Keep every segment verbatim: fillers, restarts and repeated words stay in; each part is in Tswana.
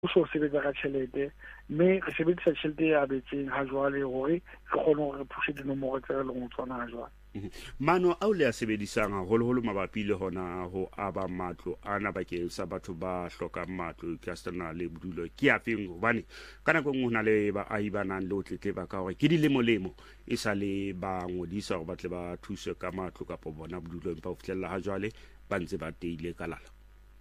o so sebetsa ka tšhelete mme re sebedisa tšhelete e abetseng ha jwale hore re kgone hore re phushe dinomoro tse re leng ho tsona ha jwale. Mano a o le a sebedisang haholoholo mabapi le hona ho aba matlo ana bakeng sa batho ba hlokang matlo ka stana le bodulo ke a feng hobane ka nako nngwe hona le baahi ba nang le o tletleba ka hore ke dilemolemo e sa le ba ngodisa hore ba tle ba thuse ka matlo kapo bona bodulo empa ho fihlella ha jwale ba ntse ba teile ka lala.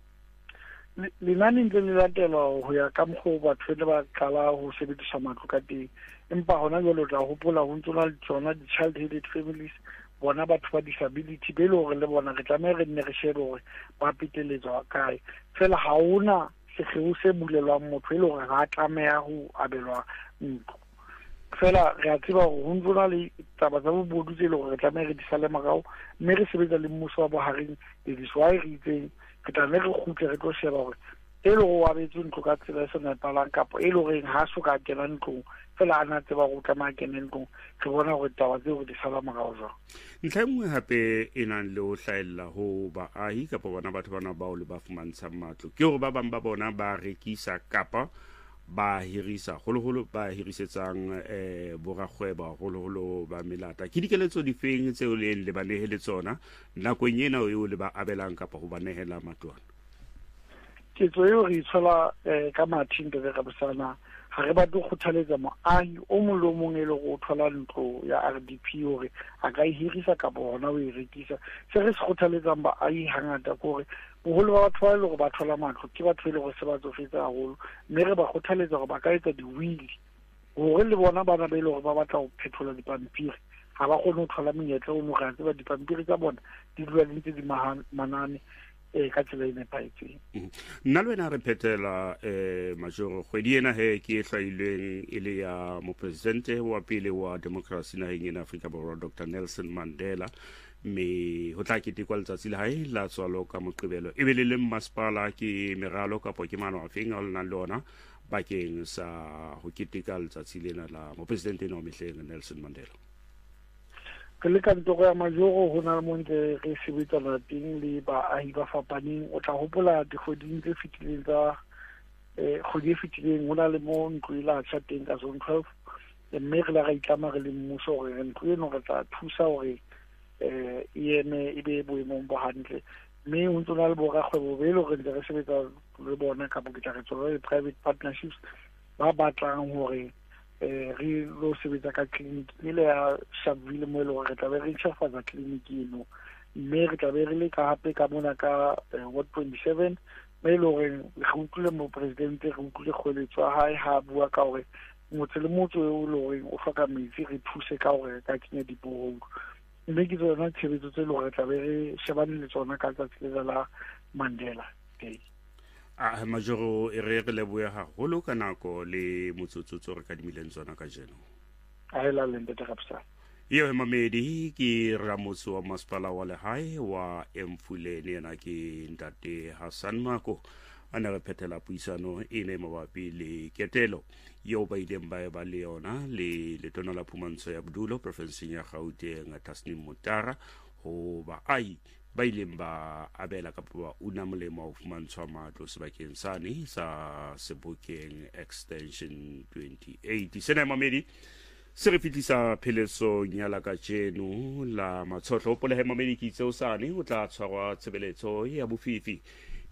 Lenane ntse le latelwa ho ya ka mokgwa batho le ba qala ho sebedisa matlo ka teng, empa hona jwale o tla hopola ho ntse le tsona di-child headed families, bona batho ba disability be le hore le bona re tlameha re nne re shebe hore ba peteletswa kae. Fela ha ona sekgeo se bulelwang motho e le hore ha tlameha ho abelwa ntlo. Fela re a tseba hore ho ntse le taba tsa bobodu tse le hore re tlameha re di sale morao, mme re sebetsa le mmuso wa bohareng. It is why re itseng re tlameha re kgutle re tlo sheba hore e le go abetse ntlo ka tsela e se nepalang kapo e le goreng ha so ka kena ntlong fela a na tseba go tsamaya kena ntlong, re bona gore taba tseo di sala morao jwang. Ntlha nngwe hape e nang le ho hlaella ho baahi kapa bona batho bana bao le ba fumantshang matlo ke hore ba bang ba bona ba rekisa kapa ba hirisa holoholo ba hirisetsang eh borakgwebo holoholo ba melata. Ke dikeletso di feng tseo le le ba nehele tsona nakong ena eo le ba abelang kapa ho ba nehela matlwana? Ketso eo re tshola ka mathin de re busana ha re batho kgothaletsa moahi o mong le mong e le go thola ntlo ya R D P hore a ka e hirisa kapa hona o e rekisa. Se re se kgothaletsang baahi hangata gore boholo ba batho ba le go ba thola matlo ke batho e le go se ba tsofetse haholo, mme re ba kgothaletsa gore ba ka etsa di-will hore le bona bana ba ile gore ba batla go phethola dipampiri ha ba kgone ho thola menyetla o no ga tseba dipampiri tsa bona di dula di ntse di manane e ka tsela e nepahetseng. Nna le wena re phethela eh Majoro kgwedi ena he ke e hlwailweng e le ya mopresidente wa pele wa democracy naheng ena Afrika Borwa Doctor Nelson Mandela, me ho tla ketekwa letsatsi la hae la tswalo ka Moqebelo e be le le masepala ke meralo kapo ke mano a feng a lona le ona bakeng sa ho keteka letsatsi lena la mopresidente no mehleng Nelson Mandela. Ke le kantoro ya Majoro ho na mo ntse re sebetsana teng le baahi ba fapaneng. O tla hopola dikgweding tse fetileng tsa eh kgwedi e fetileng ho na le mo ntlo ila tsa teng ka zone twelve, mme re la ga itlama re le mmuso hore ntlo eno re tla thusa hore eh ene e be boemong bo hantle, mme ho ntse le borakgwebo be le hore re sebetsa le bona ka bo ke tla re tsona le private partnerships ba batlang hore eh re lo sebetsa ka clinic ile ya Shabile mo le re tla be re ntšhafatsa clinic eno, mme re tla be re le ka hape ka mona ka Ward twenty-seven me le hore re utlwile mo president re utlwile kgoeletso hae ha bua ka hore motse le motse o le hore o hloka metsi re thuse ka hore ka kenya diboholo, mme ke tsona tshebetso tse le hore tla be re shebane le tsona ka tsatsi la Mandela Day. Ah Majoro e re re leboya haholo ka nako le motsotsotso re ka dimileng tsona ka jeno. A ela le nte kapsa. Yo mamedi ki ramotso wa masepala wa lehae wa Emfuleni ena ke ntate Hassan Mako ana re phethela puisano e ne mabapi le ketelo yo ba ileng ba ba le yona le letona la phumantsho ya bodulo provinseng ya Gauteng Tasnim Mutara ho ba ai ba ileng ba abela ka ba una molemo o fumantshwa matlo sebakeng sane sa Sebokeng extension twenty-eight. Sena mamedi se re fitlisa pheleso nyala ka jeno la matshotlo pole he mamedi ki tseo sane o tla tshwarwa tshebeletso ya bofifi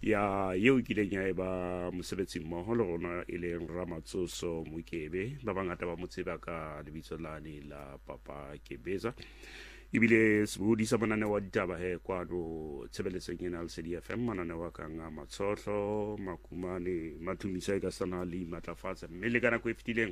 ya yeo kileng ya eba mosebetsi mmoho le rona e leng Ramatsoso Mokebe ba bangata ba motseba ka lebitso lane la Papa Kebeza ibile sebudi sa manane wa ditaba he kwano tshebeletsong ena le C D F M manane wa ka nga matshotlo makumane mathumisa ka sana le matlafatsa mme le kana go fitileng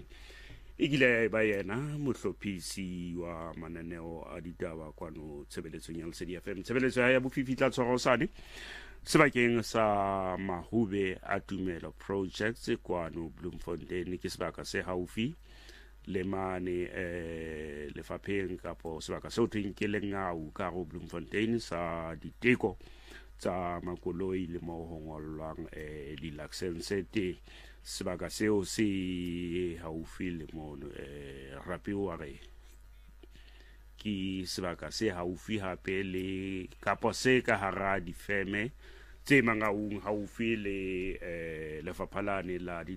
igile ba yena mohlophisi wa mananeo a ditaba kwano tshebeletsong ya C D F M tshebeletso ya bofifi tla tshwara sane sebakeng sa Mahube a Tumelo projects kwano Bloemfontein ke sebaka se haufi le mane eh lefapheng kapo sebaka se o thweng ke lengau ka go Bloemfontein sa diteko tsa makoloi le mo ho ngolwang eh di license te sebaka seo se haufi le mo eh rapi wa re ki sebaka se haufi hape le kapo se ka hara difeme tse mangaung haufi le eh lefapha lane la